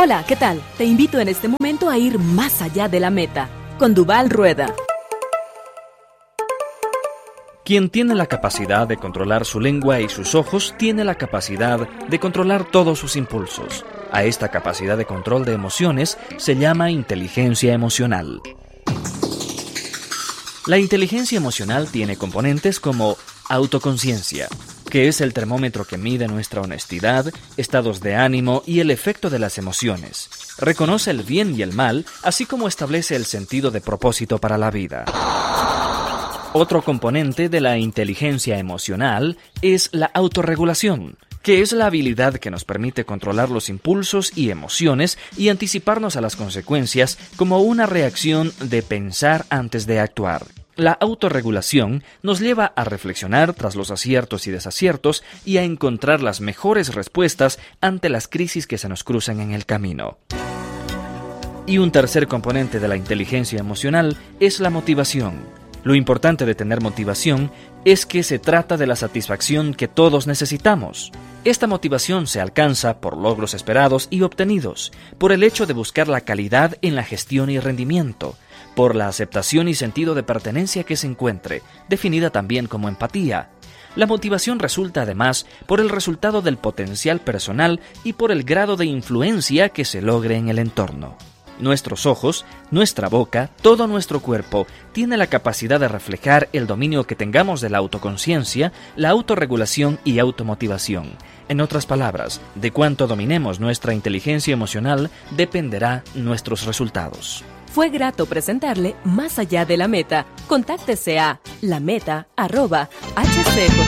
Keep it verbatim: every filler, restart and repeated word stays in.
Hola, ¿qué tal? Te invito en este momento a ir más allá de la meta, con Duval Rueda. Quien tiene la capacidad de controlar su lengua y sus ojos, tiene la capacidad de controlar todos sus impulsos. A esta capacidad de control de emociones se llama inteligencia emocional. La inteligencia emocional tiene componentes como autoconciencia, que es el termómetro que mide nuestra honestidad, estados de ánimo y el efecto de las emociones. Reconoce el bien y el mal, así como establece el sentido de propósito para la vida. Otro componente de la inteligencia emocional es la autorregulación, que es la habilidad que nos permite controlar los impulsos y emociones y anticiparnos a las consecuencias como una reacción de pensar antes de actuar. La autorregulación nos lleva a reflexionar tras los aciertos y desaciertos y a encontrar las mejores respuestas ante las crisis que se nos cruzan en el camino. Y un tercer componente de la inteligencia emocional es la motivación. Lo importante de tener motivación es que se trata de la satisfacción que todos necesitamos. Esta motivación se alcanza por logros esperados y obtenidos, por el hecho de buscar la calidad en la gestión y rendimiento, por la aceptación y sentido de pertenencia que se encuentre, definida también como empatía. La motivación resulta además por el resultado del potencial personal y por el grado de influencia que se logre en el entorno. Nuestros ojos, nuestra boca, todo nuestro cuerpo tiene la capacidad de reflejar el dominio que tengamos de la autoconciencia, la autorregulación y automotivación. En otras palabras, de cuánto dominemos nuestra inteligencia emocional dependerá nuestros resultados. Fue grato presentarle Más allá de la meta. Contáctese a lameta arroba h c j